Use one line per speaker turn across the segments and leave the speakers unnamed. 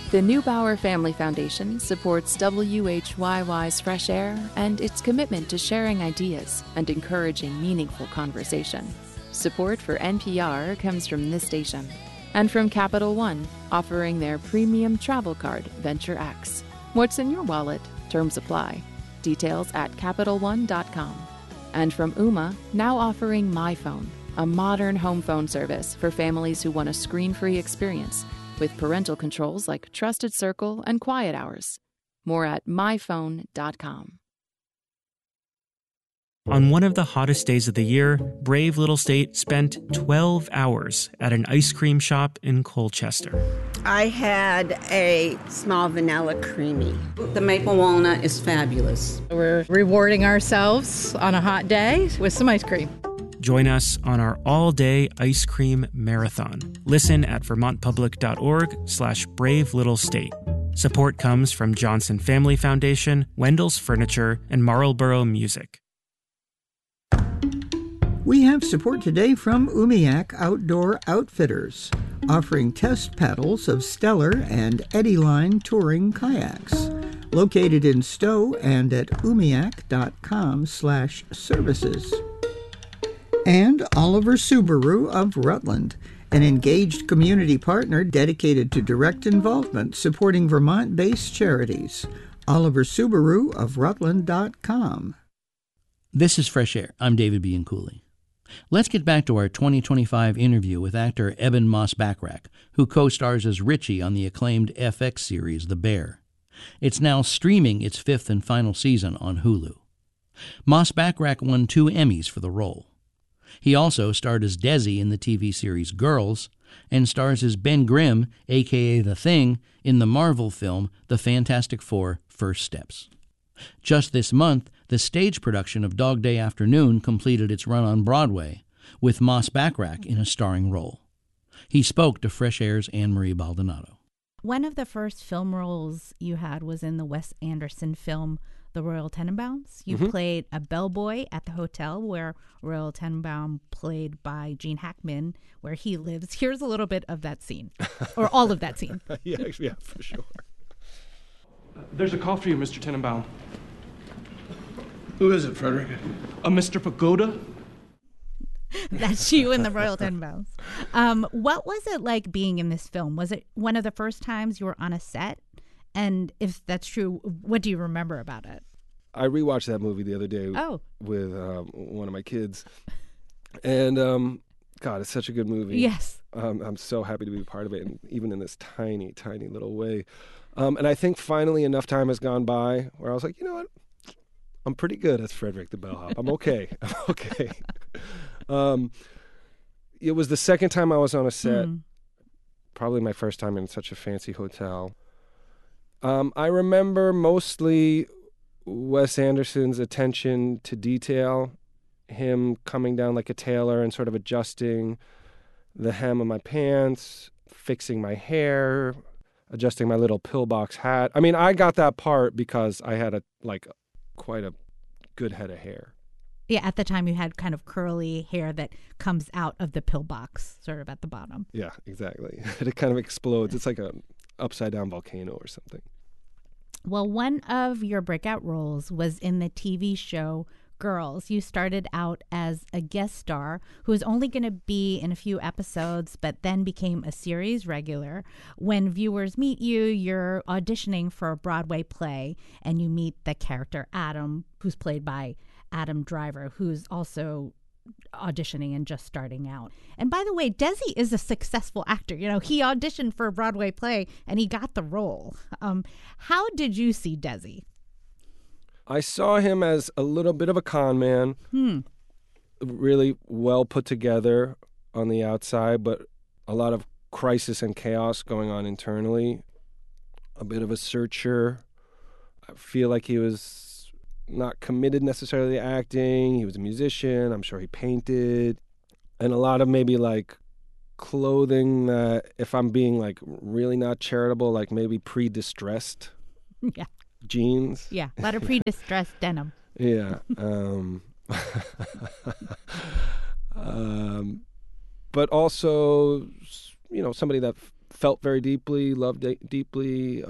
The Neubauer Family Foundation supports WHYY's Fresh Air and its commitment to sharing ideas and encouraging meaningful conversation. Support for NPR comes from this station and from Capital One, offering their premium travel card, Venture X. What's in your wallet? Terms apply. Details at CapitalOne.com. And from Ooma, now offering MyPhone, a modern home phone service for families who want a screen-free experience with parental controls like Trusted Circle and Quiet Hours. More at MyPhone.com.
On one of the hottest days of the year, Brave Little State spent 12 hours at an ice cream shop in Colchester.
I had a small vanilla creamy.
The maple walnut is fabulous.
We're rewarding ourselves on a hot day with some ice cream.
Join us on our all-day ice cream marathon. Listen at vermontpublic.org/Brave Little State. Support comes from Johnson Family Foundation, Wendell's Furniture, and Marlboro Music.
We have support today from Umiak Outdoor Outfitters, offering test paddles of Stellar and Eddyline touring kayaks. Located in Stowe and at umiak.com/services. And Oliver Subaru of Rutland, an engaged community partner dedicated to direct involvement supporting Vermont-based charities. Oliver Subaru of Rutland.com.
This is Fresh Air. I'm David Bianculli. Let's get back to our 2025 interview with actor Ebon Moss-Bachrach, who co-stars as Richie on the acclaimed FX series The Bear. It's now streaming its 5th and final season on Hulu. Moss-Bachrach won 2 Emmys for the role. He also starred as Desi in the TV series Girls and stars as Ben Grimm, a.k.a. The Thing, in the Marvel film The Fantastic Four: First Steps. Just this month, the stage production of Dog Day Afternoon completed its run on Broadway, with Moss-Bachrach in a starring role. He spoke to Fresh Air's Anne-Marie Baldonado.
One of the first film roles you had was in the Wes Anderson film The Royal Tenenbaums. You played a bellboy at the hotel where Royal Tenenbaum, played by Gene Hackman, where he lives. Here's a little bit of that scene, or all of that scene.
Yeah, for sure.
There's a call for you, Mr. Tenenbaum.
Who is it, Frederick?
Mr. Pagoda?
That's you in the Royal Tenenbaums. What was it like being in this film? Was it one of the first times you were on a set? And if that's true, what do you remember about it?
I rewatched that movie the other day with one of my kids. And, God, it's such a good movie.
Yes.
I'm so happy to be a part of it, and even in this tiny, tiny little way. And I think finally enough time has gone by where I was like, you know what? I'm pretty good as Frederick the Bellhop. I'm okay. It was the second time I was on a set, probably my first time in such a fancy hotel. I remember mostly Wes Anderson's attention to detail, him coming down like a tailor and sort of adjusting the hem of my pants, fixing my hair, adjusting my little pillbox hat. I mean, I got that part because I had quite a good head of hair.
Yeah, at the time you had kind of curly hair that comes out of the pillbox, sort of at the bottom.
Yeah, exactly. It kind of explodes. It's like a upside down volcano or something.
Well, one of your breakout roles was in the TV show Girls. You started out as a guest star who was only going to be in a few episodes, but then became a series regular. When viewers meet you, you're auditioning for a Broadway play, and you meet the character Adam, who's played by Adam Driver, who's also auditioning and just starting out. And by the way, Desi is a successful actor. You know, he auditioned for a Broadway play and he got the role. How did you see Desi?
I saw him as a little bit of a con man, really well put together on the outside, but a lot of crisis and chaos going on internally. A bit of a searcher. I feel like he was not committed necessarily to acting. He was a musician. I'm sure he painted. And a lot of maybe like clothing that, if I'm being like really not charitable, like maybe pre-distressed.
Yeah.
Jeans.
Yeah, a lot of pre-distressed denim.
Yeah. But also, you know, somebody that felt very deeply, loved deeply.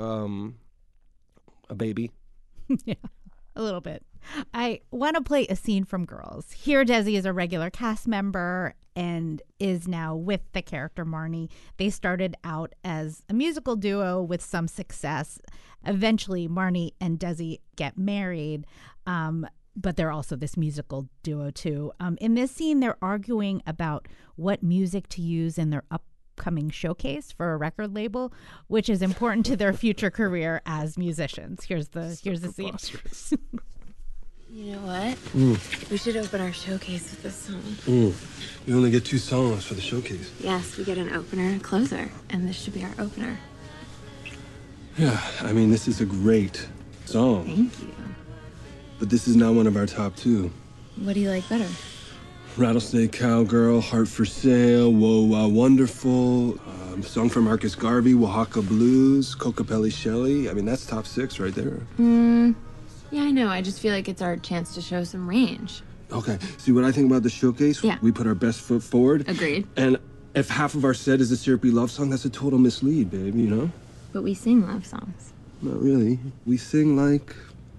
A baby.
Yeah, a little bit. I want to play a scene from Girls. Here, Desi is a regular cast member and is now with the character Marnie. They started out as a musical duo with some success. Eventually, Marnie and Desi get married, but they're also this musical duo too. In this scene, they're arguing about what music to use in their upcoming showcase for a record label, which is important to their future career as musicians. Here's the scene.
You know what? We should open our showcase with this song.
We only get 2 songs for the showcase.
Yes, we get an opener and a closer, and this should be our opener.
Yeah, I mean, this is a great song.
Thank you.
But this is not one of our top 2.
What do you like better?
Rattlesnake Cowgirl, Heart for Sale, Whoa Wow Wonderful, song from Marcus Garvey, Oaxaca Blues, Cocopelli Shelley. I mean, that's top 6 right there.
Yeah, I know. I just feel like it's our chance to show some range.
Okay, see what I think about the showcase?
Yeah.
We put our best foot forward.
Agreed.
And if half of our set is a syrupy love song, that's a total mislead, babe, you know?
But we sing love songs.
Not really. We sing like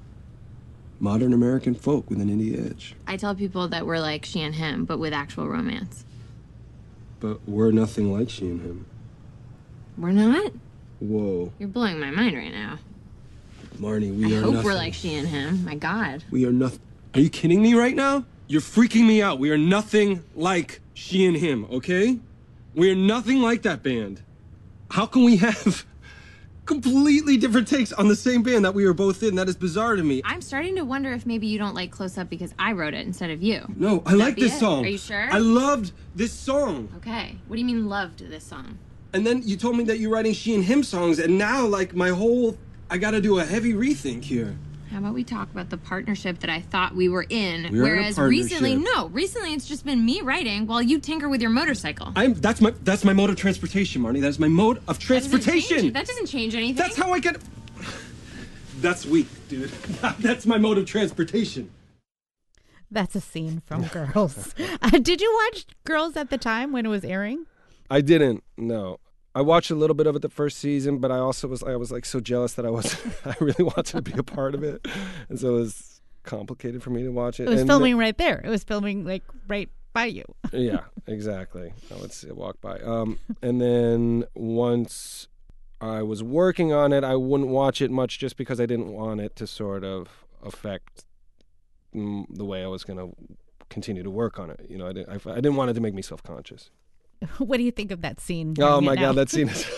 modern American folk with an indie edge.
I tell people that we're like She and Him, but with actual romance.
But we're nothing like She and Him.
We're not?
Whoa.
You're blowing my mind right now.
Marnie, we are
I hope
nothing.
we're like She and Him. My God.
We are nothing. Are you kidding me right now? You're freaking me out. We are nothing like She and Him, okay? We are nothing like that band. How can we have completely different takes on the same band that we were both in? That is bizarre to me.
I'm starting to wonder if maybe you don't like Close Up because I wrote it instead of you.
No, I like this song.
Are you sure?
I loved this song.
Okay. What do you mean loved this song?
And then you told me that you're writing She and Him songs, and now, like, I gotta do a heavy rethink here.
How about we talk about the partnership that I thought we were in,
We're
whereas
in a
recently
partnership.
it's just been me writing while you tinker with your motorcycle.
That's my mode of transportation, Marnie. That is my mode of transportation.
That doesn't change anything.
That's how I get. That's weak, dude. That's my mode of transportation.
That's a scene from Girls. Did you watch Girls at the time when it was airing?
I didn't. No. I watched a little bit of it the first season, but I was like so jealous that I really wanted to be a part of it, and so it was complicated for me to watch it.
It was filming right there. It was filming like right by you.
Yeah, exactly. I would see it walk by. And then once I was working on it, I wouldn't watch it much just because I didn't want it to sort of affect the way I was going to continue to work on it. You know, I didn't want it to make me self-conscious.
What do you think of that scene?
Oh my God, that scene is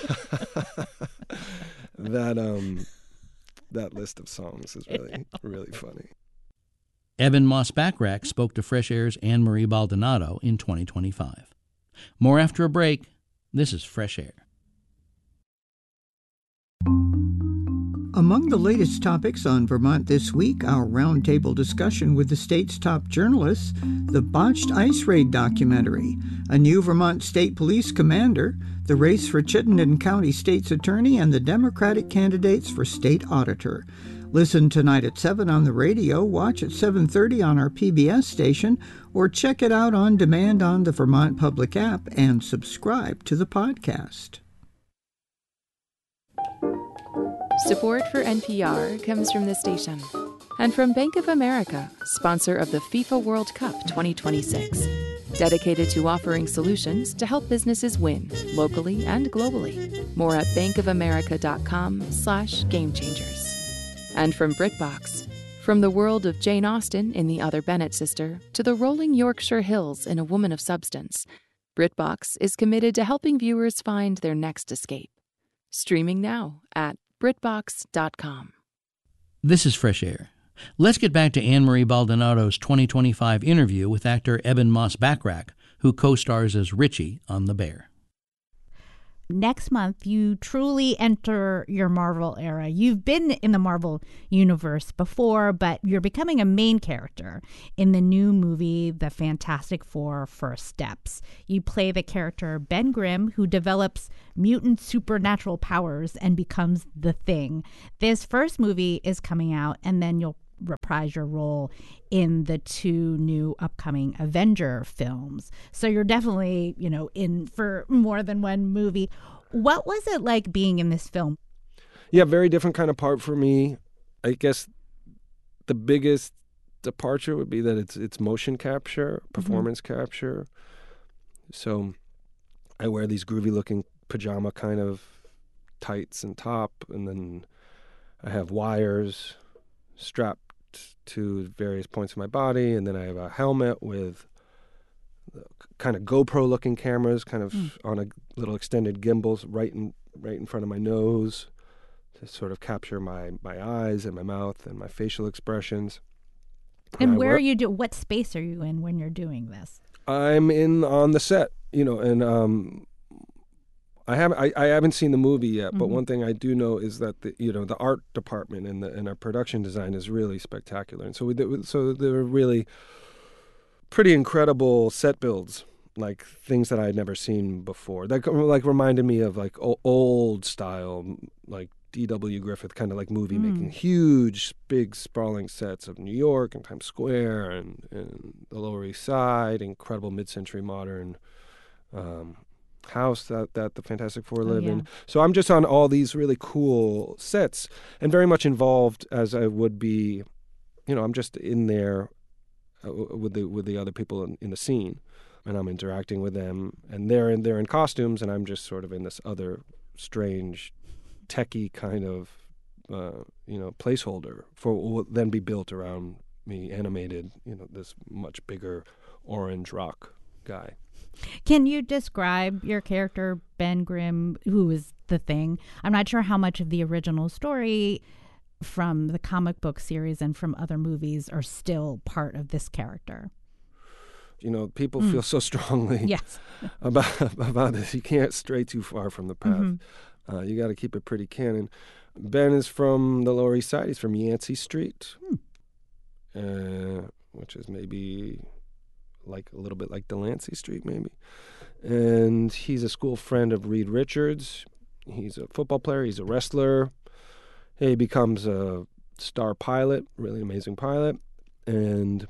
that list of songs is really funny.
Evan Moss-Bachrach spoke to Fresh Air's Anne-Marie Baldonado in 2025. More after a break. This is Fresh Air.
Among the latest topics on Vermont This Week, our roundtable discussion with the state's top journalists, the botched ice raid documentary, a new Vermont State Police commander, the race for Chittenden County State's Attorney, and the Democratic candidates for State Auditor. Listen tonight at 7 on the radio, watch at 7:30 on our PBS station, or check it out on demand on the Vermont Public app and subscribe to the podcast.
Support for NPR comes from this station and from Bank of America, sponsor of the FIFA World Cup 2026, dedicated to offering solutions to help businesses win locally and globally. More at bankofamerica.com/gamechangers. And from BritBox, from the world of Jane Austen in The Other Bennett Sister to the rolling Yorkshire Hills in A Woman of Substance, BritBox is committed to helping viewers find their next escape. Streaming now at BritBox.com.
This is Fresh Air. Let's get back to Anne-Marie Baldonado's 2025 interview with actor Evan Moss-Bachrach, who co-stars as Richie on The Bear.
Next month, you truly enter your Marvel era. You've been in the Marvel universe before, but you're becoming a main character in the new movie, The Fantastic Four: First Steps. You play the character Ben Grimm, who develops mutant supernatural powers and becomes the Thing. This first movie is coming out, and then you'll reprise your role in the 2 new upcoming Avenger films. So you're definitely, in for more than one movie. What was it like being in this film?
Yeah, very different kind of part for me. I guess the biggest departure would be that it's motion capture, performance capture. So I wear these groovy looking pajama kind of tights and top, and then I have wires strapped to various points of my body, and then I have a helmet with kind of GoPro looking cameras kind of on a little extended gimbals right in front of my nose to sort of capture my eyes and my mouth and my facial expressions.
And where are you what space are you in when you're doing this?
I'm on the set, and I haven't seen the movie yet, but one thing I do know is that the art department and our production design is really spectacular, and so there were really pretty incredible set builds, like things that I had never seen before. That like reminded me of like old style, like D.W. Griffith kind of like movie making, huge, big, sprawling sets of New York and Times Square and the Lower East Side, incredible mid-century modern house that the Fantastic Four live in. So I'm just on all these really cool sets and very much involved as I would be, I'm just in there with the other people in the scene, and I'm interacting with them, and they're in costumes, and I'm just sort of in this other strange techie kind of placeholder for what will then be built around me, animated, this much bigger orange rock guy.
Can you describe your character, Ben Grimm, who is the Thing? I'm not sure how much of the original story from the comic book series and from other movies are still part of this character.
People feel so strongly about this. You can't stray too far from the path. You got to keep it pretty canon. Ben is from the Lower East Side. He's from Yancey Street, which is maybe like a little bit like Delancey Street, maybe. And he's a school friend of Reed Richards. He's a football player. He's a wrestler. He becomes a star pilot, really amazing pilot. And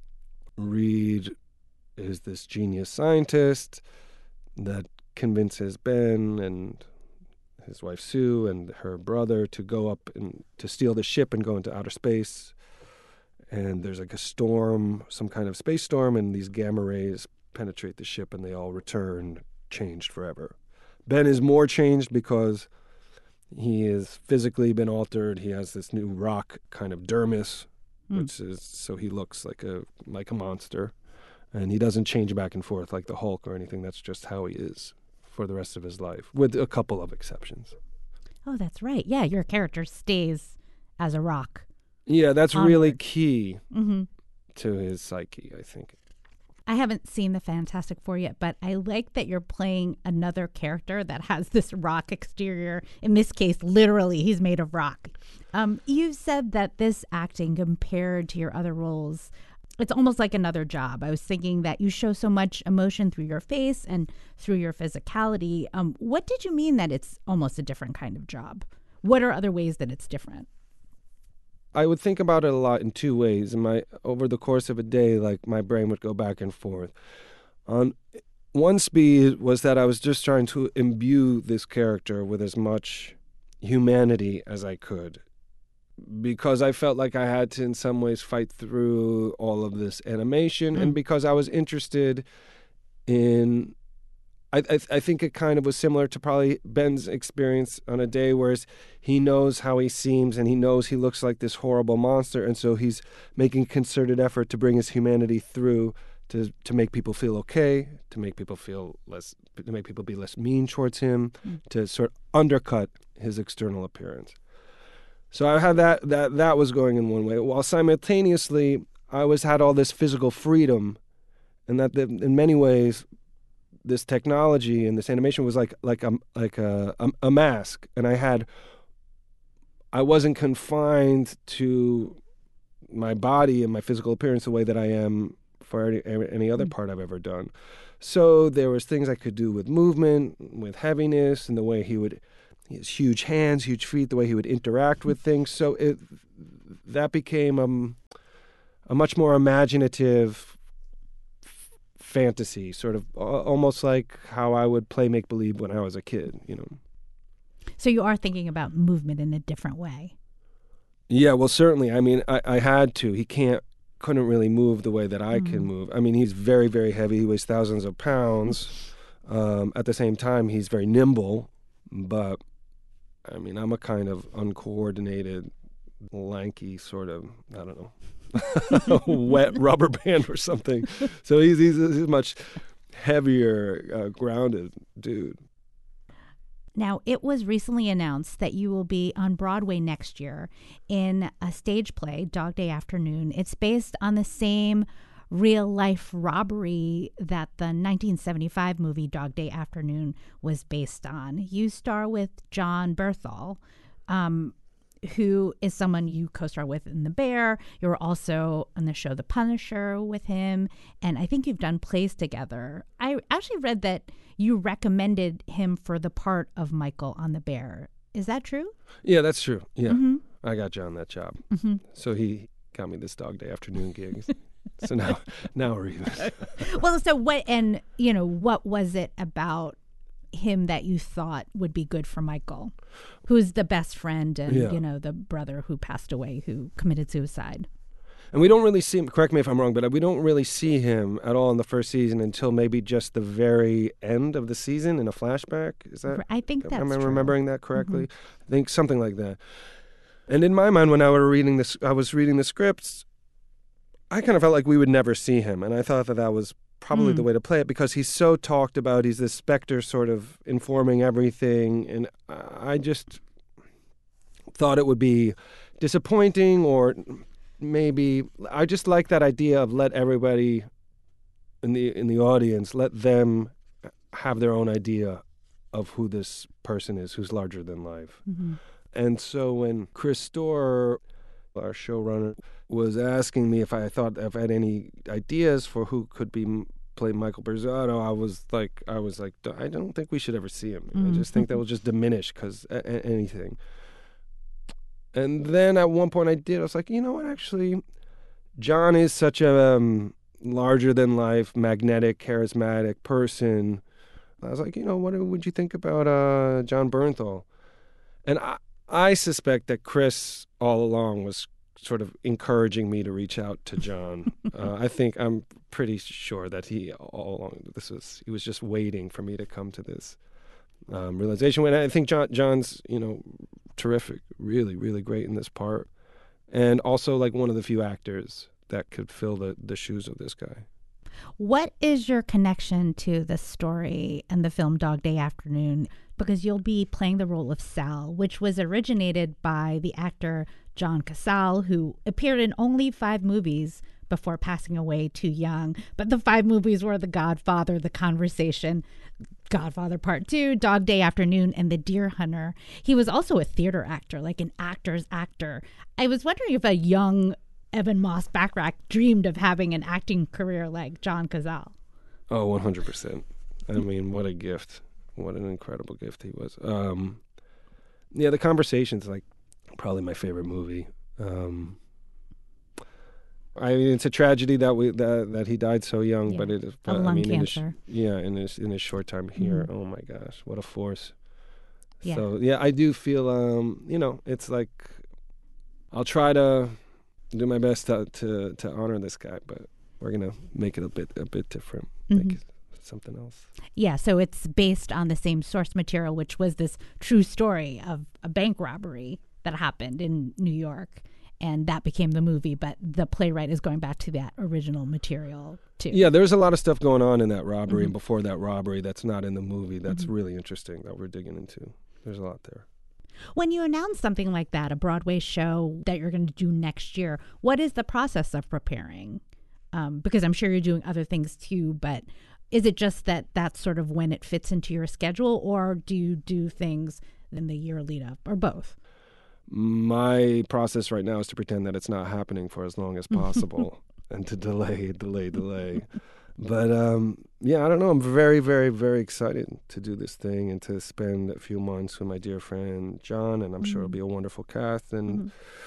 Reed is this genius scientist that convinces Ben and his wife Sue and her brother to go up and to steal the ship and go into outer space. And there's like a storm, some kind of space storm, and these gamma rays penetrate the ship and they all return changed forever. Ben is more changed because he has physically been altered. He has this new rock kind of dermis, which is so he looks like a monster. And he doesn't change back and forth like the Hulk or anything. That's just how he is for the rest of his life, with a couple of exceptions.
Oh, that's right. Yeah, your character stays as a rock.
Yeah, that's really key to his psyche, I think.
I haven't seen the Fantastic Four yet, but I like that you're playing another character that has this rock exterior. In this case, literally, he's made of rock. You said that this acting compared to your other roles, it's almost like another job. I was thinking that you show so much emotion through your face and through your physicality. What did you mean that it's almost a different kind of job? What are other ways that it's different?
I would think about it a lot in two ways. Over the course of a day, like my brain would go back and forth. On one speed was that I was just trying to imbue this character with as much humanity as I could, because I felt like I had to in some ways fight through all of this animation, and because I was interested in, I think it kind of was similar to probably Ben's experience on a day, whereas he knows how he seems and he knows he looks like this horrible monster, and so he's making a concerted effort to bring his humanity through to make people feel okay, to make people be less mean towards him, to sort of undercut his external appearance. So I had that was going in one way, while simultaneously I had all this physical freedom, and that in many ways this technology and this animation was like a mask, and I wasn't confined to my body and my physical appearance the way that I am for any other part I've ever done. So there was things I could do with movement, with heaviness, and the way he has huge hands, huge feet, the way he would interact with things. So that became a much more imaginative fantasy, sort of almost like how I would play make-believe when I was a kid, you know.
So you are thinking about movement in a different way.
Yeah, well, certainly. I mean, I had to. He couldn't really move the way that I can move. I mean, he's very, very heavy. He weighs thousands of pounds. At the same time, he's very nimble. But, I mean, I'm a kind of uncoordinated, lanky sort of, I don't know, wet rubber band or something. So he's a much heavier, grounded dude.
Now, it was recently announced that you will be on Broadway next year in a stage play, Dog Day Afternoon. It's based on the same real-life robbery that the 1975 movie Dog Day Afternoon was based on. You star with Jon Bernthal, who is someone you co-star with in The Bear. You were also on the show The Punisher with him, and I think you've done plays together. I actually read that you recommended him for the part of Michael on The Bear. Is that true?
Yeah, that's true. Yeah, I got John that job. So he got me this Dog Day Afternoon gig. So now we're even.
Well, so what was it about him that you thought would be good for Michael, who's the best friend and the brother who passed away, who committed suicide?
And we don't really see him, correct me if I'm wrong, but we don't really see him at all in the first season until maybe just the very end of the season in a flashback. Is that?
I think that's
Am I
true.
remembering that correctly? I think something like that. And in my mind, when I was reading the scripts, I kind of felt like we would never see him. And I thought that was probably the way to play it, because he's so talked about. He's this specter sort of informing everything. And I just thought it would be disappointing, or maybe I just like that idea of let everybody in the audience, let them have their own idea of who this person is, who's larger than life. And so when Chris Storer, our showrunner, was asking me if I had any ideas for who could play Michael Berzatto, I was like, I don't think we should ever see him. I just think that will just diminish anything. And then at one point I was like, you know what, actually, John is such a larger-than-life, magnetic, charismatic person. I was like, what would you think about Jon Bernthal? And I suspect that Chris all along was sort of encouraging me to reach out to John. I'm pretty sure that he all along he was just waiting for me to come to this realization. When I think John's terrific, really, really great in this part, and also like one of the few actors that could fill the shoes of this guy.
What is your connection to the story and the film Dog Day Afternoon? Because you'll be playing the role of Sal, which was originated by the actor John Cazale, who appeared in only 5 movies before passing away too young. But the 5 movies were The Godfather, The Conversation, Godfather Part 2, Dog Day Afternoon, and The Deer Hunter. He was also a theater actor, like an actor's actor. I was wondering if a young Ebon Moss-Bachrach dreamed of having an acting career like John Cazale.
Oh, 100%. I mean, what a gift. What an incredible gift he was. The Conversation's like probably my favorite movie. I mean, it's a tragedy that he died so young, but it is
lung cancer.
In his short time here. Oh my gosh, what a force.
Yeah.
So I do feel it's like I'll try to do my best to honor this guy, but we're gonna make it a bit different. Make it something else.
Yeah, so it's based on the same source material, which was this true story of a bank robbery that happened in New York, and that became the movie, but the playwright is going back to that original material too.
Yeah, there's a lot of stuff going on in that robbery and before that robbery that's not in the movie that's really interesting that we're digging into. There's a lot there.
When you announce something like that, a Broadway show that you're going to do next year, what is the process of preparing? Because I'm sure you're doing other things too, but is it just that that's sort of when it fits into your schedule, or do you do things in the year lead up, or both?
My process right now is to pretend that it's not happening for as long as possible and to delay. But I don't know. I'm very, very, very excited to do this thing and to spend a few months with my dear friend John, and I'm sure it'll be a wonderful cast. And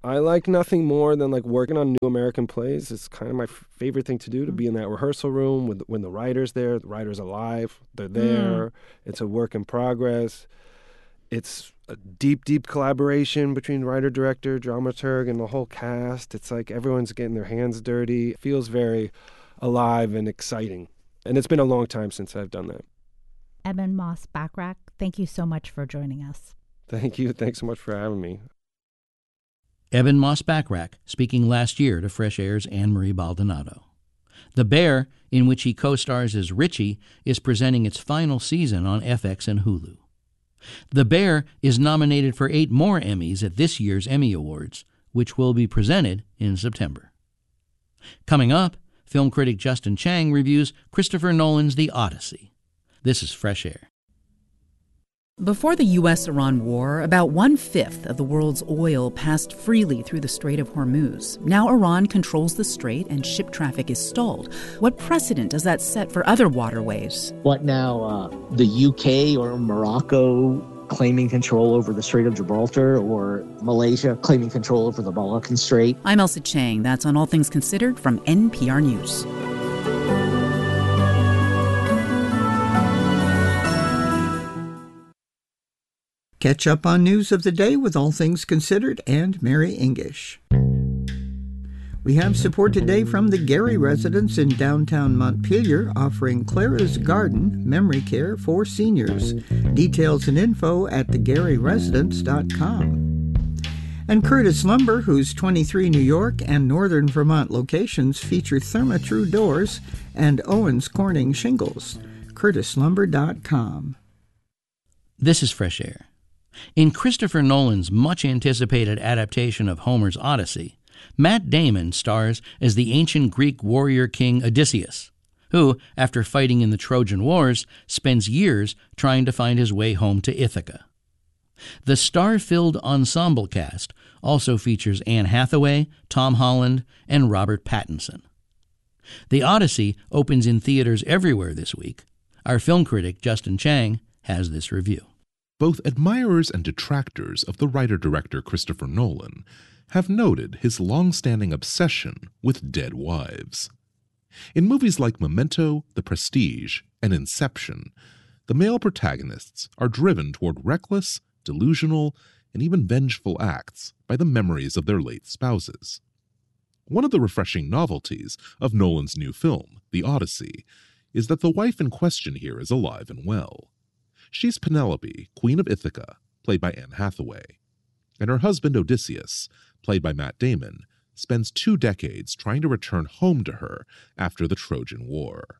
I like nothing more than like working on new American plays. It's kind of my favorite thing to do, to be in that rehearsal room when the writer's there. The writer's alive. They're there. It's a work in progress. It's a deep, deep collaboration between writer, director, dramaturg, and the whole cast. It's like everyone's getting their hands dirty. It feels very alive and exciting. And it's been a long time since I've done that.
Eben Moss-Bachrach, thank you so much for joining us.
Thank you. Thanks so much for having me.
Eben Moss-Bachrach speaking last year to Fresh Air's Anne-Marie Baldonado. The Bear, in which he co-stars as Richie, is presenting its final season on FX and Hulu. The Bear is nominated for 8 more Emmys at this year's Emmy Awards, which will be presented in September. Coming up, film critic Justin Chang reviews Christopher Nolan's The Odyssey. This is Fresh Air.
Before the U.S.-Iran war, about 1/5 of the world's oil passed freely through the Strait of Hormuz. Now Iran controls the strait and ship traffic is stalled. What precedent does that set for other waterways?
What now, the UK or Morocco claiming control over the Strait of Gibraltar, or Malaysia claiming control over the Malaccan Strait?
I'm Elsa Chang. That's on All Things Considered from NPR News.
Catch up on news of the day with All Things Considered and Mary English. We have support today from the Gary residence in downtown Montpelier, offering Clara's Garden memory care for seniors. Details and info at thegaryresidence.com. And Curtis Lumber, whose 23 New York and Northern Vermont locations feature Therma-Tru doors and Owens Corning shingles. CurtisLumber.com.
This is Fresh Air. In Christopher Nolan's much-anticipated adaptation of Homer's Odyssey, Matt Damon stars as the ancient Greek warrior king Odysseus, who, after fighting in the Trojan Wars, spends years trying to find his way home to Ithaca. The star-filled ensemble cast also features Anne Hathaway, Tom Holland, and Robert Pattinson. The Odyssey opens in theaters everywhere this week. Our film critic, Justin Chang, has this review.
Both admirers and detractors of the writer-director Christopher Nolan have noted his long-standing obsession with dead wives. In movies like Memento, The Prestige, and Inception, the male protagonists are driven toward reckless, delusional, and even vengeful acts by the memories of their late spouses. One of the refreshing novelties of Nolan's new film, The Odyssey, is that the wife in question here is alive and well. She's Penelope, Queen of Ithaca, played by Anne Hathaway, and her husband Odysseus, played by Matt Damon, spends 2 decades trying to return home to her after the Trojan War.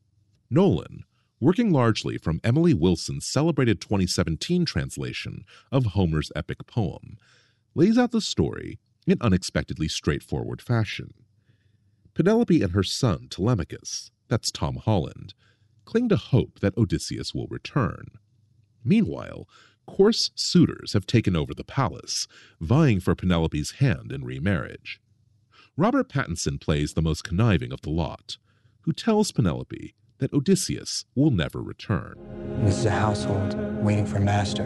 Nolan, working largely from Emily Wilson's celebrated 2017 translation of Homer's epic poem, lays out the story in unexpectedly straightforward fashion. Penelope and her son Telemachus, that's Tom Holland, cling to hope that Odysseus will return. Meanwhile, coarse suitors have taken over the palace, vying for Penelope's hand in remarriage. Robert Pattinson plays the most conniving of the lot, who tells Penelope that Odysseus will never return.
This is a household waiting for master.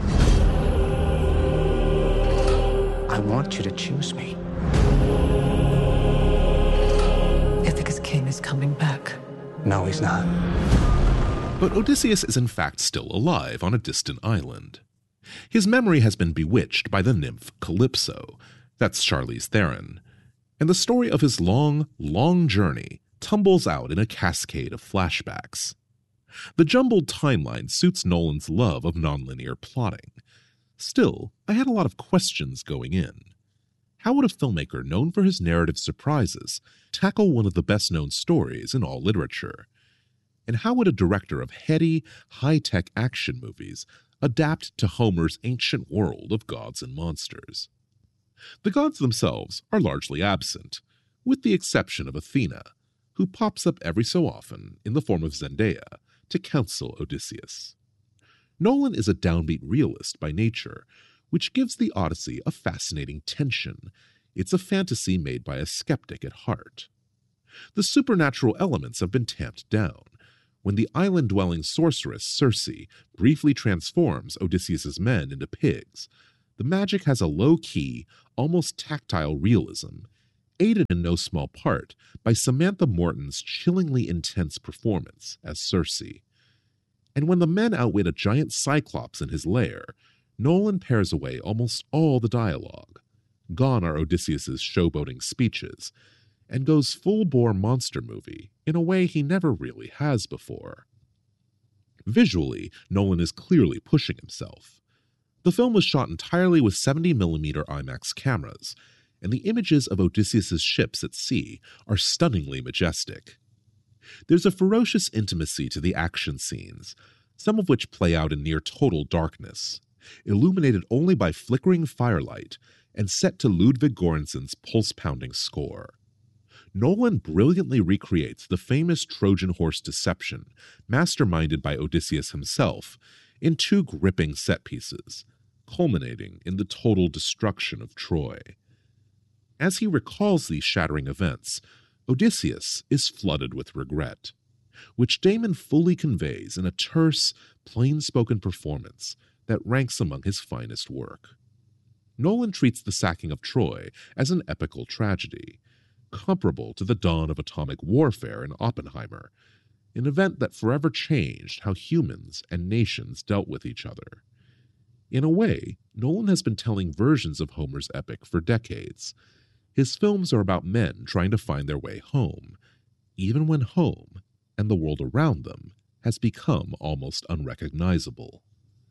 I want you to choose me.
Ithaca's king is coming back.
No, he's not.
But Odysseus is in fact still alive on a distant island. His memory has been bewitched by the nymph Calypso, that's Charlize Theron, and the story of his long, long journey tumbles out in a cascade of flashbacks. The jumbled timeline suits Nolan's love of nonlinear plotting. Still, I had a lot of questions going in. How would a filmmaker known for his narrative surprises tackle one of the best-known stories in all literature? And how would a director of heady, high-tech action movies adapt to Homer's ancient world of gods and monsters? The gods themselves are largely absent, with the exception of Athena, who pops up every so often in the form of Zendaya to counsel Odysseus. Nolan is a downbeat realist by nature, which gives the Odyssey a fascinating tension. It's a fantasy made by a skeptic at heart. The supernatural elements have been tamped down. When the island-dwelling sorceress Circe briefly transforms Odysseus's men into pigs, the magic has a low-key, almost tactile realism, aided in no small part by Samantha Morton's chillingly intense performance as Cersei. And when the men outwit a giant cyclops in his lair, Nolan pares away almost all the dialogue. Gone are Odysseus's showboating speeches, and goes full-bore monster movie in a way he never really has before. Visually, Nolan is clearly pushing himself. The film was shot entirely with 70mm IMAX cameras, and the images of Odysseus's ships at sea are stunningly majestic. There's a ferocious intimacy to the action scenes, some of which play out in near total darkness, illuminated only by flickering firelight and set to Ludwig Göransson's pulse-pounding score. Nolan brilliantly recreates the famous Trojan horse deception, masterminded by Odysseus himself, in two gripping set pieces, culminating in the total destruction of Troy. As he recalls these shattering events, Odysseus is flooded with regret, which Damon fully conveys in a terse, plain-spoken performance that ranks among his finest work. Nolan treats the sacking of Troy as an epical tragedy, comparable to the dawn of atomic warfare in Oppenheimer, an event that forever changed how humans and nations dealt with each other. In a way, Nolan has been telling versions of Homer's epic for decades. His films are about men trying to find their way home, even when home, and the world around them, has become almost unrecognizable.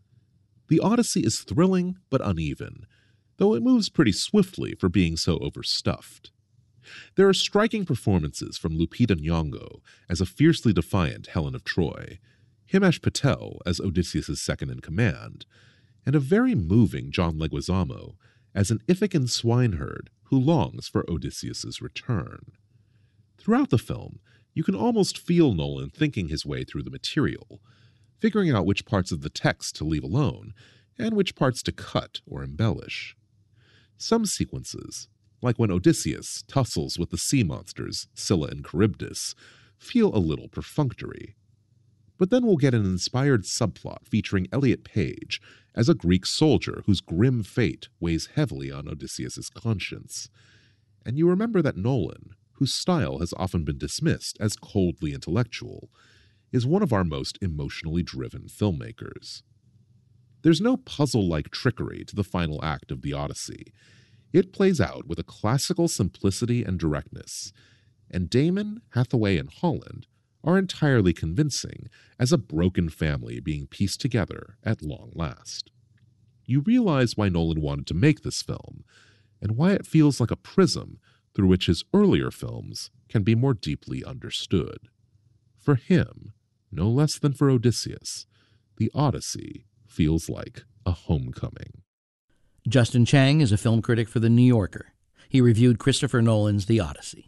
The Odyssey is thrilling but uneven, though it moves pretty swiftly for being so overstuffed. There are striking performances from Lupita Nyong'o as a fiercely defiant Helen of Troy, Himesh Patel as Odysseus' second-in-command, and a very moving John Leguizamo as an Ithacan swineherd who longs for Odysseus' return. Throughout the film, you can almost feel Nolan thinking his way through the material, figuring out which parts of the text to leave alone and which parts to cut or embellish. Some sequences, like when Odysseus tussles with the sea monsters Scylla and Charybdis, feel a little perfunctory. But then we'll get an inspired subplot featuring Elliot Page as a Greek soldier whose grim fate weighs heavily on Odysseus' conscience. And you remember that Nolan, whose style has often been dismissed as coldly intellectual, is one of our most emotionally driven filmmakers. There's no puzzle-like trickery to the final act of The Odyssey. It plays out with a classical simplicity and directness, and Damon, Hathaway, and Holland are entirely convincing as a broken family being pieced together at long last. You realize why Nolan wanted to make this film, and why it feels like a prism through which his earlier films can be more deeply understood. For him, no less than for Odysseus, The Odyssey feels like a homecoming.
Justin Chang is a film critic for The New Yorker. He reviewed Christopher Nolan's The Odyssey.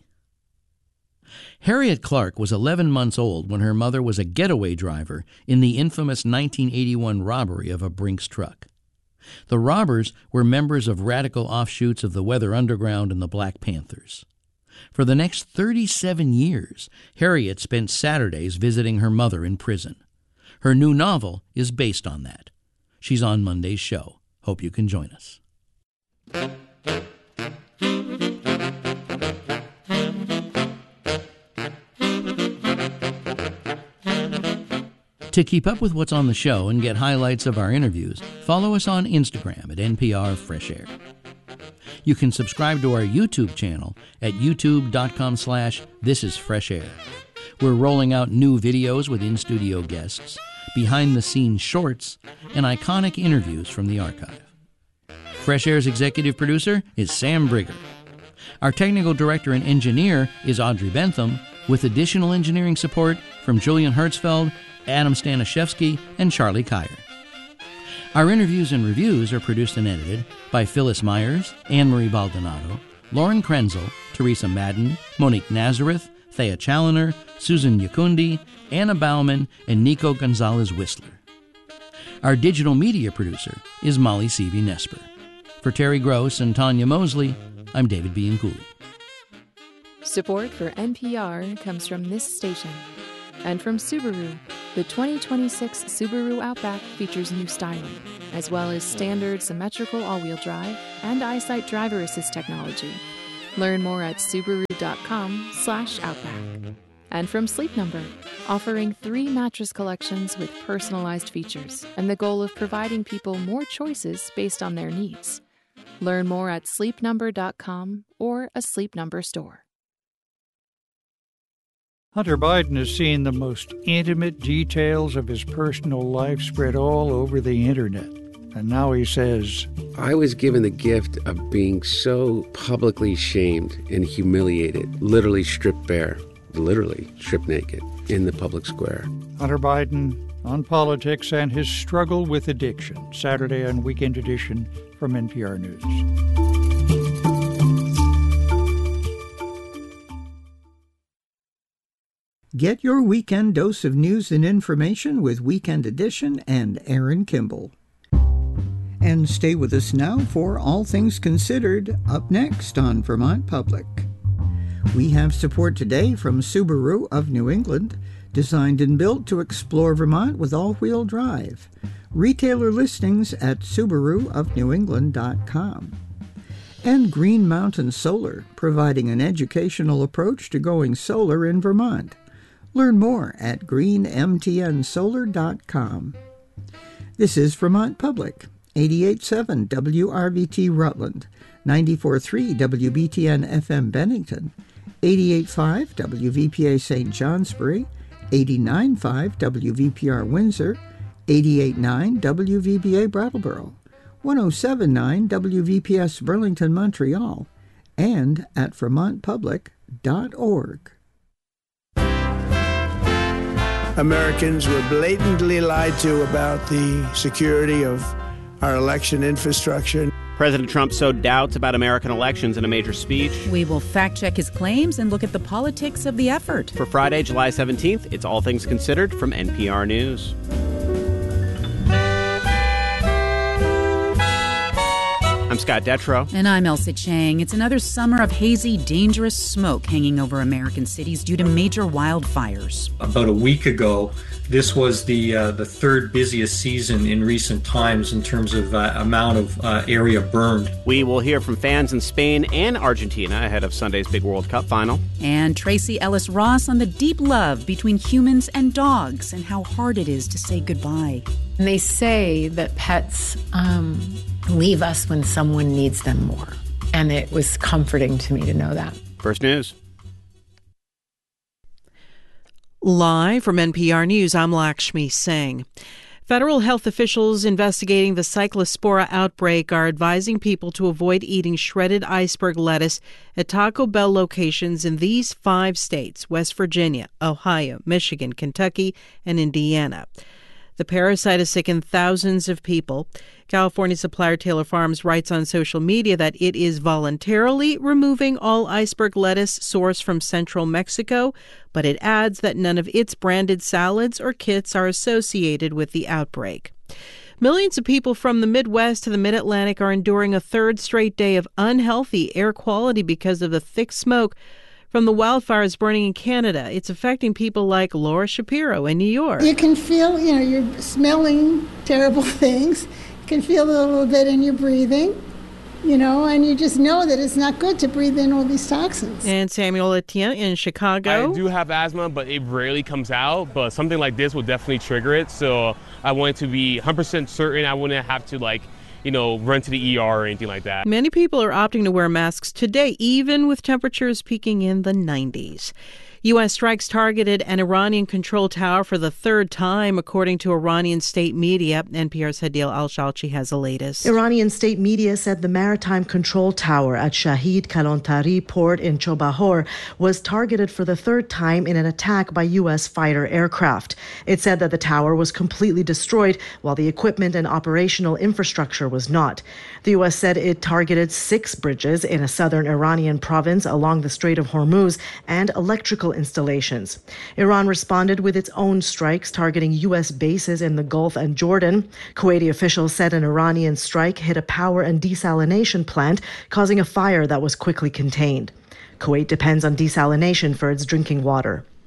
Harriet Clark was 11 months old when her mother was a getaway driver in the infamous 1981 robbery of a Brinks truck. The robbers were members of radical offshoots of the Weather Underground and the Black Panthers. For the next 37 years, Harriet spent Saturdays visiting her mother in prison. Her new novel is based on that. She's on Monday's show. Hope you can join us. To keep up with what's on the show and get highlights of our interviews, follow us on Instagram at NPR Fresh Air. You can subscribe to our YouTube channel at youtube.com/thisisfreshair. We're rolling out new videos with in-studio guests, behind-the-scenes shorts, and iconic interviews from the archive. Fresh Air's executive producer is Sam Brigger. Our technical director and engineer is Audrey Bentham, with additional engineering support from Julian Hertzfeld, Adam Stanishevsky, and Charlie Kyer. Our interviews and reviews are produced and edited by Phyllis Myers, Anne-Marie Baldonado, Lauren Krenzel, Teresa Madden, Monique Nazareth, Thea Challoner, Susan Yakundi, Anna Bauman, and Nico Gonzalez-Whistler. Our digital media producer is Molly Seavey-Nesper. For Terry Gross and Tanya Mosley, I'm David Bianculli.
Support for NPR comes from this station and from Subaru, The 2026 Subaru Outback features new styling, as well as standard symmetrical all-wheel drive and EyeSight driver assist technology. Learn more at Subaru.com/Outback. And from Sleep Number, offering 3 mattress collections with personalized features and the goal of providing people more choices based on their needs. Learn more at sleepnumber.com or a Sleep Number store.
Hunter Biden has seen the most intimate details of his personal life spread all over the internet. And now he says,
I was given the gift of being so publicly shamed and humiliated, literally stripped bare, literally stripped naked in the public square.
Hunter Biden on politics and his struggle with addiction. Saturday and Weekend Edition from NPR News.
Get your weekend dose of news and information with Weekend Edition and Aaron Kimball. And stay with us now for All Things Considered, up next on Vermont Public. We have support today from Subaru of New England, designed and built to explore Vermont with all-wheel drive. Retailer listings at subaruofnewengland.com. And Green Mountain Solar, providing an educational approach to going solar in Vermont. Learn more at greenmtnsolar.com. This is Vermont Public, 88.7 WRVT Rutland, 94.3 WBTN FM Bennington, 88.5 WVPA St. Johnsbury, 89.5 WVPR Windsor, 88.9 WVBA Brattleboro, 107.9 WVPS Burlington, Montreal, and at vermontpublic.org.
Americans were blatantly lied to about the security of our election infrastructure.
President Trump sowed doubts about American elections in a major speech.
We will fact-check his claims and look at the politics of the effort.
For Friday, July 17th, it's All Things Considered from NPR News. I'm Scott Detrow.
And I'm Elsa Chang. It's another summer of hazy, dangerous smoke hanging over American cities due to major wildfires.
About a week ago, this was the third busiest season in recent times in terms of amount of area burned.
We will hear from fans in Spain and Argentina ahead of Sunday's big World Cup final.
And Tracy Ellis Ross on the deep love between humans and dogs and how hard it is to say goodbye.
And they say that pets leave us when someone needs them more. And it was comforting to me to know that.
First News.
Live from NPR News, I'm Lakshmi Singh. Federal health officials investigating the Cyclospora outbreak are advising people to avoid eating shredded iceberg lettuce at Taco Bell locations in these 5 states: West Virginia, Ohio, Michigan, Kentucky, and Indiana. The parasite has sickened thousands of people. California supplier Taylor Farms writes on social media that it is voluntarily removing all iceberg lettuce sourced from central Mexico, but it adds that none of its branded salads or kits are associated with the outbreak. Millions of people from the Midwest to the Mid-Atlantic are enduring a third straight day of unhealthy air quality because of the thick smoke from the wildfires burning in Canada. It's affecting people like Laura Shapiro in New York.
You can feel, you're smelling terrible things. You can feel it a little bit in your breathing, and you just know that it's not good to breathe in all these toxins.
And Samuel Etienne in Chicago.
I do have asthma, but it rarely comes out. But something like this will definitely trigger it. So I wanted to be 100% certain I wouldn't have to, run to the ER or anything like that.
Many people are opting to wear masks today, even with temperatures peaking in the 90s. U.S. strikes targeted an Iranian-controlled tower for the third time, according to Iranian state media. NPR's Hadil Al-Shalchi has the latest.
Iranian state media said the maritime control tower at Shahid Kalantari port in Chobahor was targeted for the third time in an attack by U.S. fighter aircraft. It said that the tower was completely destroyed, while the equipment and operational infrastructure was not. The U.S. said it targeted 6 bridges in a southern Iranian province along the Strait of Hormuz and electrical installations. Iran responded with its own strikes targeting U.S. bases in the Gulf and Jordan. Kuwaiti officials said an Iranian strike hit a power and desalination plant, causing a fire that was quickly contained. Kuwait depends on desalination for its drinking water.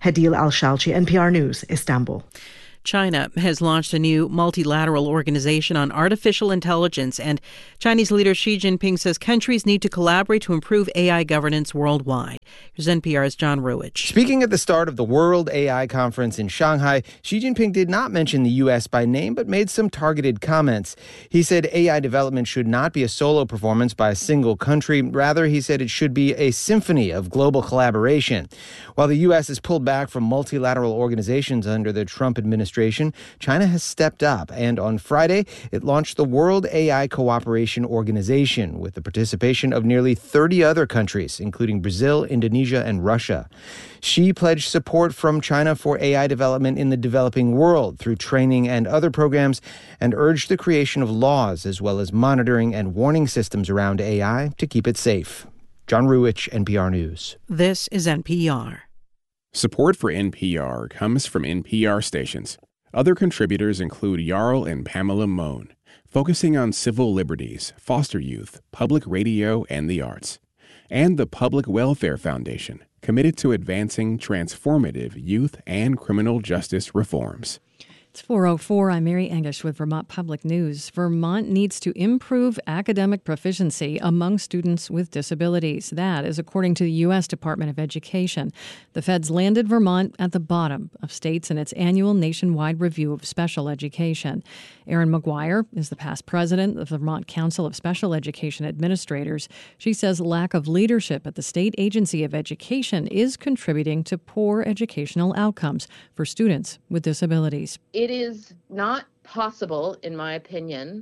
Hadil Al-Shalchi, NPR News, Istanbul.
China has launched a new multilateral organization on artificial intelligence, and Chinese leader Xi Jinping says countries need to collaborate to improve AI governance worldwide. Here's NPR's John Ruwitch.
Speaking at the start of the World AI Conference in Shanghai, Xi Jinping did not mention the U.S. by name, but made some targeted comments. He said AI development should not be a solo performance by a single country. Rather, he said it should be a symphony of global collaboration. While the U.S. has pulled back from multilateral organizations under the Trump administration, China has stepped up, and on Friday, it launched the World AI Cooperation Organization with the participation of nearly 30 other countries, including Brazil, Indonesia, and Russia. Xi pledged support from China for AI development in the developing world through training and other programs, and urged the creation of laws as well as monitoring and warning systems around AI to keep it safe. John Ruwitch, NPR News.
This is NPR.
Support for NPR comes from NPR stations. Other contributors include Jarl and Pamela Mohn, focusing on civil liberties, foster youth, public radio, and the arts. And the Public Welfare Foundation, committed to advancing transformative youth and criminal justice reforms.
It's 4:04. I'm Mary English with Vermont Public News. Vermont needs to improve academic proficiency among students with disabilities. That is according to the U.S. Department of Education. The feds landed Vermont at the bottom of states in its annual nationwide review of special education. Erin McGuire is the past president of the Vermont Council of Special Education Administrators. She says lack of leadership at the State Agency of Education is contributing to poor educational outcomes for students with disabilities.
It is not possible, in my opinion,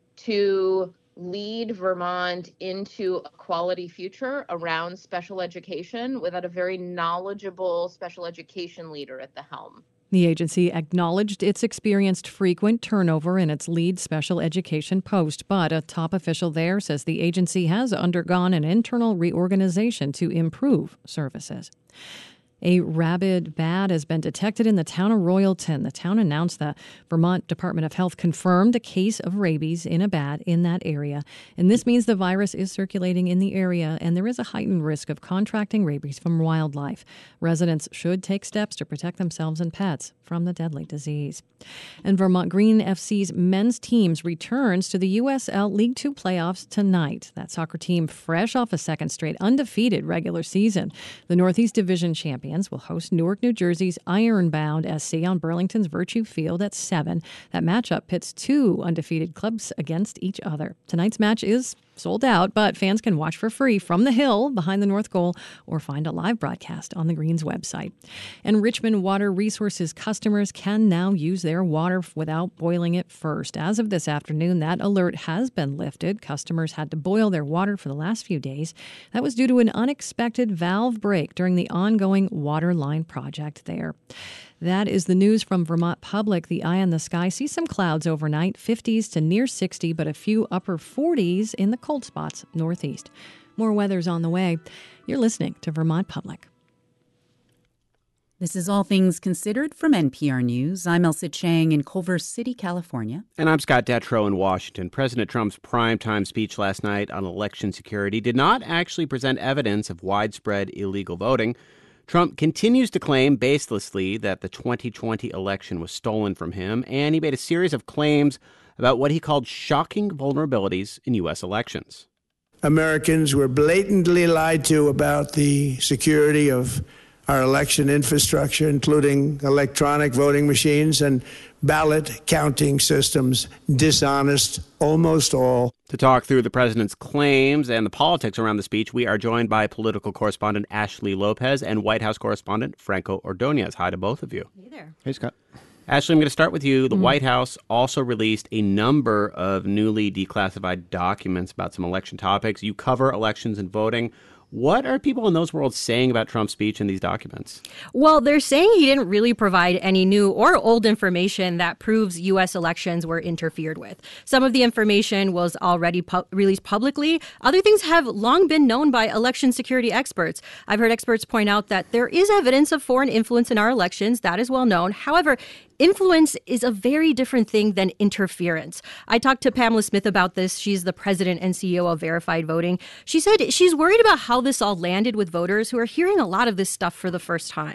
to lead Vermont into a quality future around special education without a very knowledgeable special education leader at the helm.
The agency acknowledged it's experienced frequent turnover in its lead special education post, but a top official there says the agency has undergone an internal reorganization to improve services. A rabid bat has been detected in the town of Royalton. The town announced the Vermont Department of Health confirmed a case of rabies in a bat in that area. And this means the virus is circulating in the area, and there is a heightened risk of contracting rabies from wildlife. Residents should take steps to protect themselves and pets from the deadly disease. And Vermont Green FC's men's teams returns to the USL League Two playoffs tonight. That soccer team fresh off a second straight undefeated regular season. The Northeast Division champions will host Newark, New Jersey's Ironbound SC on Burlington's Virtue Field at 7. That matchup pits two undefeated clubs against each other. Tonight's match is sold out, but fans can watch for free from the hill behind the North Goal or find a live broadcast on the Greens website. And Richmond Water Resources customers can now use their water without boiling it first. As of this afternoon, that alert has been lifted. Customers had to boil their water for the last few days. That was due to an unexpected valve break during the ongoing water line project there. That is the news from Vermont Public. The eye on the sky sees some clouds overnight, 50s to near 60, but a few upper 40s in the cold spots northeast. More weather's on the way. You're listening to Vermont Public.
This is All Things Considered from NPR News. I'm Elsa Chang in Culver City, California.
And I'm Scott Detrow in Washington. President Trump's primetime speech last night on election security did not actually present evidence of widespread illegal voting. Trump continues to claim baselessly that the 2020 election was stolen from him, and he made a series of claims about what he called shocking vulnerabilities in U.S. elections.
Americans were blatantly lied to about the security of our election infrastructure, including electronic voting machines and ballot counting systems, dishonest, almost all.
To talk through the president's claims and the politics around the speech, we are joined by political correspondent Ashley Lopez and White House correspondent Franco Ordonez. Hi to both of you.
Hey there.
Hey, Scott. Ashley, I'm going to start with you. The White House also released a number of newly declassified documents about some election topics. You cover elections and voting. What are people in those worlds saying about Trump's speech in these documents?
Well, they're saying he didn't really provide any new or old information that proves U.S. elections were interfered with. Some of the information was already released publicly. Other things have long been known by election security experts. I've heard experts point out that there is evidence of foreign influence in our elections. That is well known. However, influence is a very different thing than interference. I talked to Pamela Smith about this. She's the president and CEO of Verified Voting. She said she's worried about how this all landed with voters who are hearing a lot of this stuff for the first time.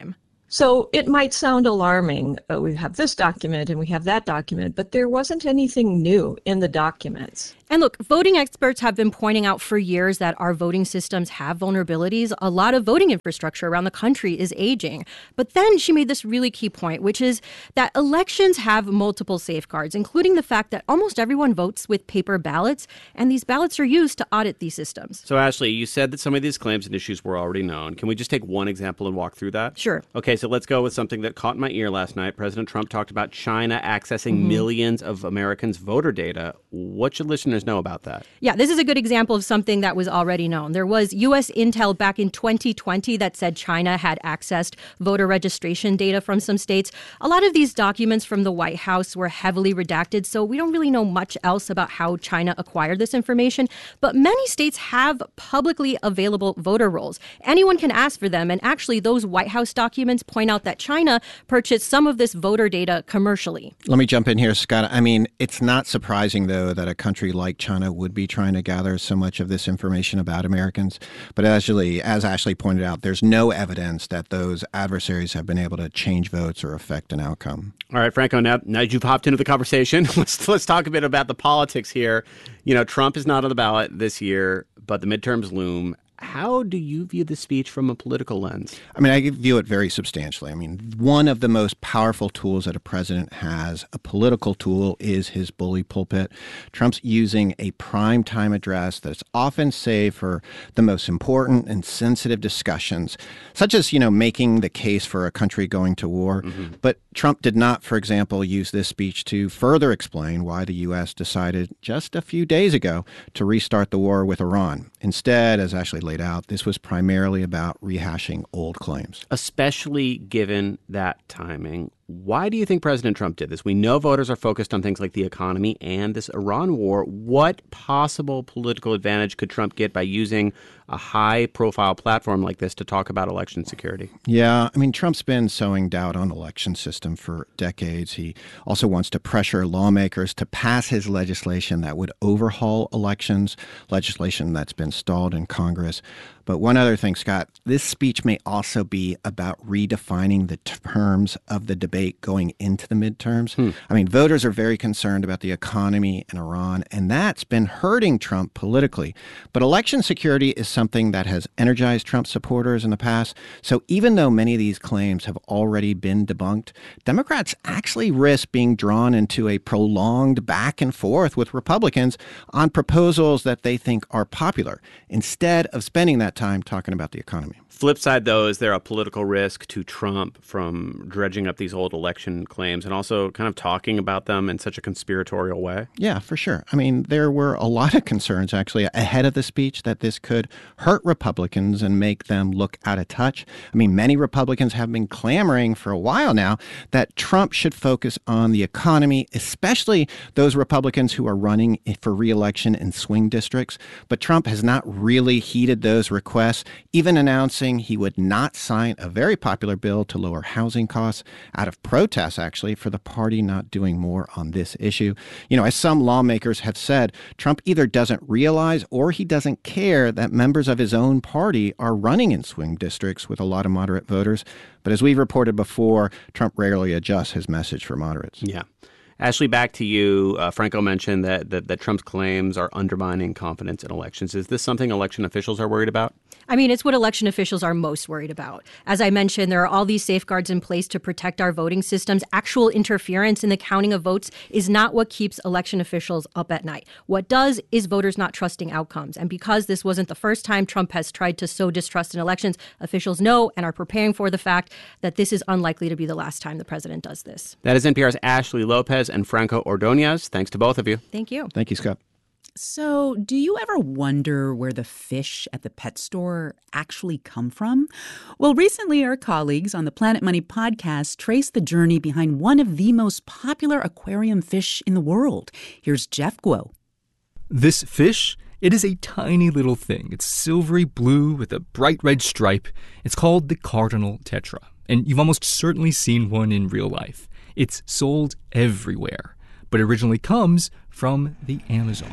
So it might sound alarming. We have this document and we have that document, but there wasn't anything new in the documents.
And look, voting experts have been pointing out for years that our voting systems have vulnerabilities. A lot of voting infrastructure around the country is aging. But then she made this really key point, which is that elections have multiple safeguards, including the fact that almost everyone votes with paper ballots, and these ballots are used to audit these systems.
So, Ashley, you said that some of these claims and issues were already known. Can we just take one example and walk through that?
Sure.
Okay, so let's go with something that caught my ear last night. President Trump talked about China accessing millions of Americans' voter data. What should listeners know about that?
Yeah, this is a good example of something that was already known. There was U.S. intel back in 2020 that said China had accessed voter registration data from some states. A lot of these documents from the White House were heavily redacted, so we don't really know much else about how China acquired this information. But many states have publicly available voter rolls. Anyone can ask for them, and actually those White House documents point out that China purchased some of this voter data commercially.
Let me jump in here, Scott. I mean, it's not surprising, though, that a country like China would be trying to gather so much of this information about Americans. But actually, as Ashley pointed out, there's no evidence that those adversaries have been able to change votes or affect an outcome.
All right, Franco, now you've hopped into the conversation. Let's talk a bit about the politics here. You know, Trump is not on the ballot this year, but the midterms loom. How do you view the speech from a political lens?
I mean, I view it very substantially. I mean, one of the most powerful tools that a president has, a political tool, is his bully pulpit. Trump's using a primetime address that's often saved for the most important and sensitive discussions, such as, making the case for a country going to war. But Trump did not, for example, use this speech to further explain why the U.S. decided just a few days ago to restart the war with Iran. Instead, as Ashley laid out, this was primarily about rehashing old claims.
Especially given that timing, why do you think President Trump did this? We know voters are focused on things like the economy and this Iran war. What possible political advantage could Trump get by using a high-profile platform like this to talk about election security?
Yeah, I mean, Trump's been sowing doubt on the election system for decades. He also wants to pressure lawmakers to pass his legislation that would overhaul elections, legislation that's been stalled in Congress. But one other thing, Scott, this speech may also be about redefining the terms of the debate going into the midterms. I mean, voters are very concerned about the economy and Iran, and that's been hurting Trump politically. But election security is something that has energized Trump supporters in the past. So even though many of these claims have already been debunked, Democrats actually risk being drawn into a prolonged back and forth with Republicans on proposals that they think are popular, instead of spending that time talking about the economy.
Flip side, though, is there a political risk to Trump from dredging up these old election claims and also kind of talking about them in such a conspiratorial way?
Yeah, for sure. I mean, there were a lot of concerns, actually, ahead of the speech that this could hurt Republicans and make them look out of touch. I mean, many Republicans have been clamoring for a while now that Trump should focus on the economy, especially those Republicans who are running for re-election in swing districts. But Trump has not really heeded those requests, even announcing he would not sign a very popular bill to lower housing costs out of protest, actually, for the party not doing more on this issue. As some lawmakers have said, Trump either doesn't realize or he doesn't care that members of his own party are running in swing districts with a lot of moderate voters. But as we've reported before, Trump rarely adjusts his message for moderates.
Yeah. Ashley, back to you. Franco mentioned that Trump's claims are undermining confidence in elections. Is this something election officials are worried about?
I mean, it's what election officials are most worried about. As I mentioned, there are all these safeguards in place to protect our voting systems. Actual interference in the counting of votes is not what keeps election officials up at night. What does is voters not trusting outcomes. And because this wasn't the first time Trump has tried to sow distrust in elections, officials know and are preparing for the fact that this is unlikely to be the last time the president does this.
That is NPR's Ashley Lopez and Franco Ordonez. Thanks to both of you.
Thank you.
Thank you, Scott.
So, do you ever wonder where the fish at the pet store actually come from? Well, recently our colleagues on the Planet Money podcast traced the journey behind one of the most popular aquarium fish in the world. Here's Jeff Guo.
This fish, it is a tiny little thing. It's silvery blue with a bright red stripe. It's called the cardinal tetra, and you've almost certainly seen one in real life. It's sold everywhere, but originally comes from the Amazon.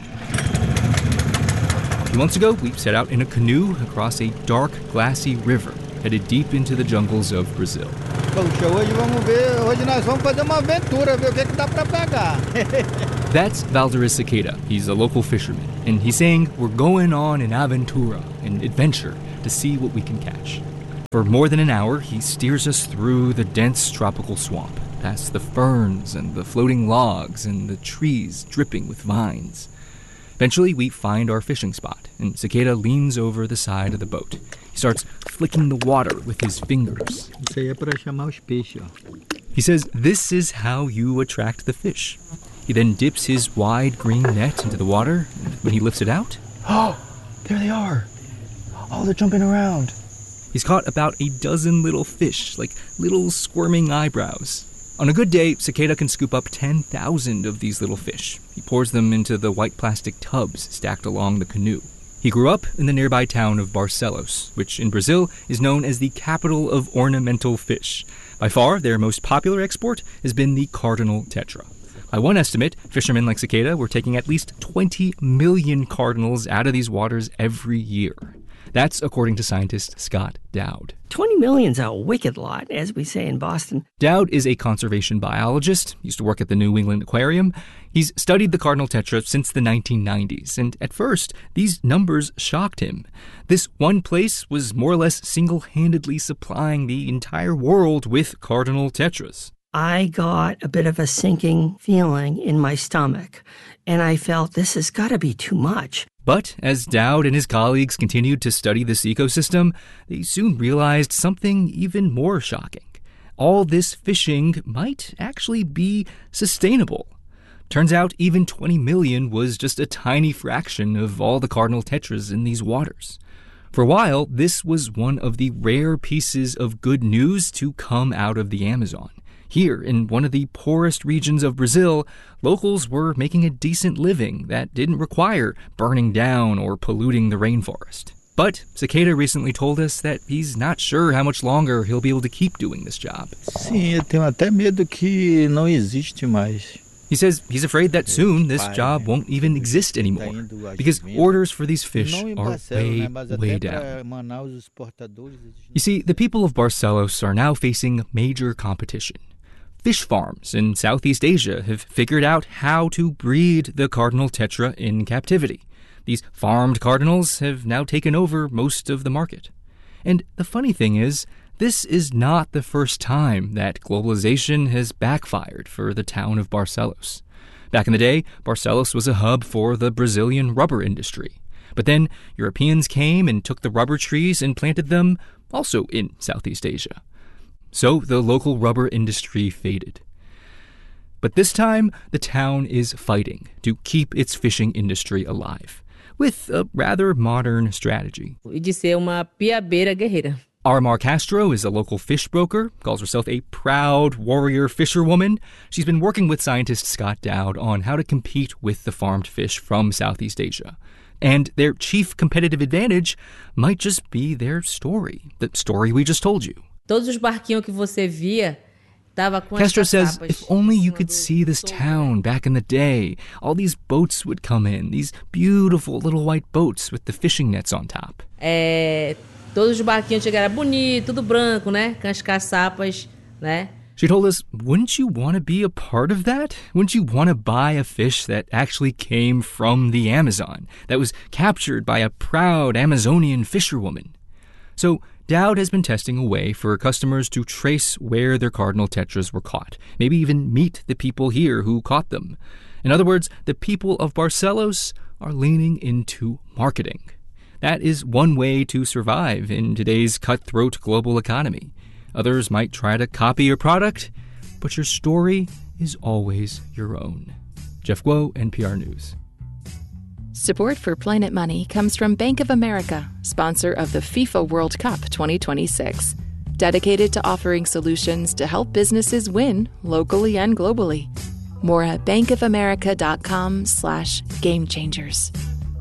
A few months ago, we set out in a canoe across a dark, glassy river, headed deep into the jungles of Brazil.
Puxa, hoje nós vamos fazer uma aventura, ver o que dá para pegar.
That's Valderis Cicada. He's a local fisherman, and he's saying we're going on an aventura, an adventure, to see what we can catch. For more than an hour, he steers us through the dense tropical swamp, past the ferns and the floating logs and the trees dripping with vines. Eventually, we find our fishing spot, and Cicada leans over the side of the boat. He starts flicking the water with his fingers.
Isso aí é para chamar os peixes, ó.
He says this is how you attract the fish. He then dips his wide green net into the water, and when he lifts it out...
Oh, there they are. Oh, they're jumping around.
He's caught about a dozen little fish, like little squirming eyebrows. On a good day, Cicada can scoop up 10,000 of these little fish. He pours them into the white plastic tubs stacked along the canoe. He grew up in the nearby town of Barcelos, which in Brazil is known as the capital of ornamental fish. By far, their most popular export has been the cardinal tetra. By one estimate, fishermen like Cicada were taking at least 20 million cardinals out of these waters every year. That's according to scientist Scott Dowd.
20 million's a wicked lot, as we say in Boston.
Dowd is a conservation biologist. He used to work at the New England Aquarium. He's studied the cardinal tetra since the 1990s, and at first, these numbers shocked him. This one place was more or less single-handedly supplying the entire world with cardinal tetras.
I got a bit of a sinking feeling in my stomach, and I felt this has got to be too much.
But as Dowd and his colleagues continued to study this ecosystem, they soon realized something even more shocking. All this fishing might actually be sustainable. Turns out even 20 million was just a tiny fraction of all the cardinal tetras in these waters. For a while, this was one of the rare pieces of good news to come out of the Amazon. Here, in one of the poorest regions of Brazil, locals were making a decent living that didn't require burning down or polluting the rainforest. But Cicada recently told us that he's not sure how much longer he'll be able to keep doing this job.
Sim, eu tenho até medo que não existe mais.
He says he's afraid that soon this job won't even exist anymore because orders for these fish are way down. You see, the people of Barcelos are now facing major competition. Fish farms in Southeast Asia have figured out how to breed the cardinal tetra in captivity. These farmed cardinals have now taken over most of the market. And the funny thing is, this is not the first time that globalization has backfired for the town of Barcelos. Back in the day, Barcelos was a hub for the Brazilian rubber industry. But then Europeans came and took the rubber trees and planted them also in Southeast Asia. So the local rubber industry faded. But this time, the town is fighting to keep its fishing industry alive, with a rather modern strategy. Aramar Castro is a local fish broker, calls herself a proud warrior fisherwoman. She's been working with scientist Scott Dowd on how to compete with the farmed fish from Southeast Asia. And their chief competitive advantage might just be their story, the story we just told you. Castro says if only you could see this town back in the day, all these boats would come in, these beautiful little white boats with the fishing nets on top.
Todos os barquinhos chegaram bonito, tudo branco, né? Com as caçapas, né?
She told us, wouldn't you want to be a part of that? Wouldn't you want to buy a fish that actually came from the Amazon, that was captured by a proud Amazonian fisherwoman? So Dowd has been testing a way for customers to trace where their cardinal tetras were caught, maybe even meet the people here who caught them. In other words, the people of Barcelos are leaning into marketing. That is one way to survive in today's cutthroat global economy. Others might try to copy your product, but your story is always your own. Jeff Guo, NPR News.
Support for Planet Money comes from Bank of America, sponsor of the FIFA World Cup 2026. Dedicated to offering solutions to help businesses win locally and globally. More at bankofamerica.com/gamechangers.